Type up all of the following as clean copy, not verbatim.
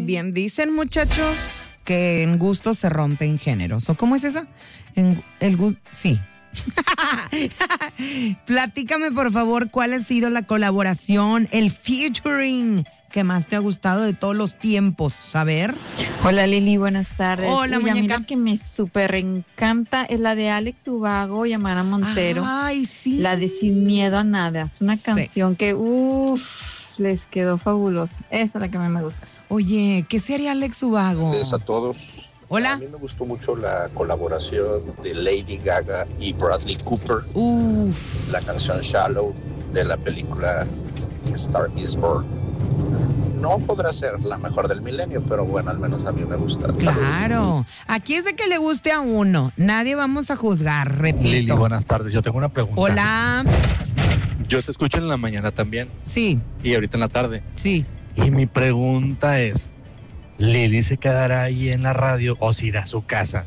bien dicen, muchachos, que en gusto se rompen géneros. ¿O cómo es esa? Sí. Platícame, por favor, ¿cuál ha sido la colaboración, el featuring que más te ha gustado de todos los tiempos? A ver. Hola Lili, buenas tardes. Hola, muñeca. Mira que me súper encanta es la de Alex Ubago y Amara Montero. Ay, sí. La de Sin Miedo a Nada. Es una canción que, les quedó fabulosa. Esa es la que a mí me gusta. Oye, ¿qué sería Alex Ubago? Gracias a todos. Hola. A mí me gustó mucho la colaboración de Lady Gaga y Bradley Cooper. La canción Shallow de la película Star is Born. No podrá ser la mejor del milenio, pero bueno, al menos a mí me gusta. Claro. Aquí es de que le guste a uno. Nadie vamos a juzgar, repito. Lili, buenas tardes. Yo tengo una pregunta. Hola. Yo te escucho en la mañana también. Sí. Y ahorita en la tarde. Sí. Y mi pregunta es, ¿Lili se quedará ahí en la radio o se irá a su casa?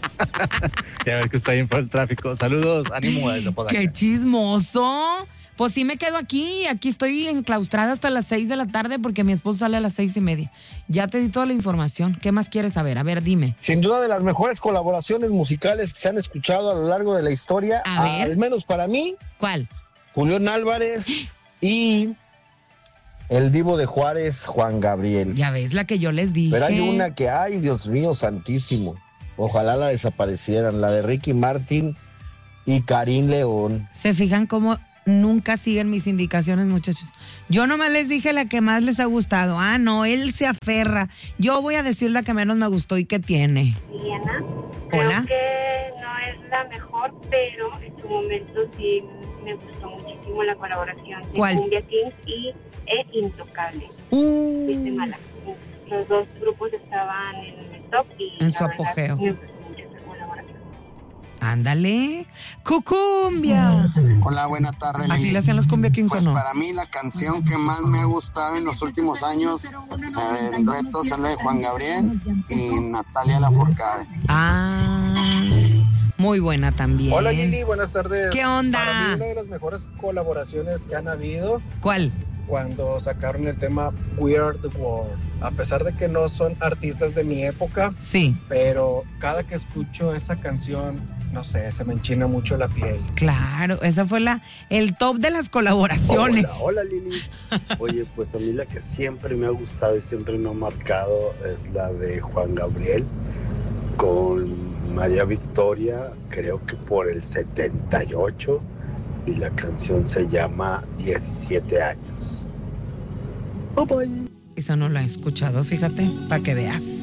Ya ves que está bien por el tráfico. Saludos, ánimo a esa podaca. ¡Qué chismoso! Pues sí me quedo aquí estoy enclaustrada hasta las 6 de la tarde porque mi esposo sale a las 6:30. Ya te di toda la información. ¿Qué más quieres saber? A ver, dime. Sin duda de las mejores colaboraciones musicales que se han escuchado a lo largo de la historia. A ver. Al menos para mí. ¿Cuál? Julián Álvarez y el divo de Juárez, Juan Gabriel. Ya ves la que yo les dije. Pero hay una que, ay, Dios mío santísimo. Ojalá la desaparecieran, la de Ricky Martin y Karim León. ¿Se fijan cómo nunca siguen mis indicaciones, muchachos? Yo nomás les dije la que más les ha gustado. Ah, no, él se aferra. Yo voy a decir la que menos me gustó y que tiene. Diana. Hola. Creo que no es la mejor, pero en su momento sí me gustó muchísimo la colaboración de ¿Cuál? Cumbia Kings y Intocable. Viste Mala. Los dos grupos estaban en el top y en su la verdad, apogeo. me gustó mucho esa colaboración. Ándale. ¡Cucumbia! Hola, buenas tardes. ¿Así Lili. le hacían los Cumbia Kings Pues o no? para mí la canción que más me ha gustado en los últimos años, o sea, en dueto, es la de Juan Gabriel y Natalia Lafourcade. Ah, muy buena también. Hola Lili, buenas tardes. ¿Qué onda? Para mí una de las mejores colaboraciones que han habido. ¿Cuál? Cuando sacaron el tema We Are the World. A pesar de que no son artistas de mi época, sí, pero cada que escucho esa canción, no sé, se me enchina mucho la piel. Claro, esa fue el top de las colaboraciones. Hola Lili. Oye, pues a mí la que siempre me ha gustado y siempre me ha marcado es la de Juan Gabriel con María Victoria, creo que por el 78, y la canción se llama 17 años. Bye bye. Esa no la he escuchado, fíjate, para que veas.